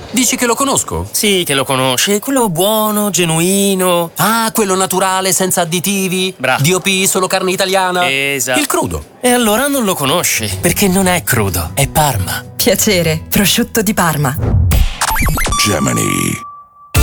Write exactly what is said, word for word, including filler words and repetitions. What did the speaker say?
Dici che lo conosco? Sì, che lo conosci, quello buono, genuino. Ah, quello naturale, senza additivi. Bravo. D O P, solo carne italiana. Esatto. Il crudo. E allora non lo conosci, perché non è crudo, è Parma. Piacere, prosciutto di Parma. Gemini.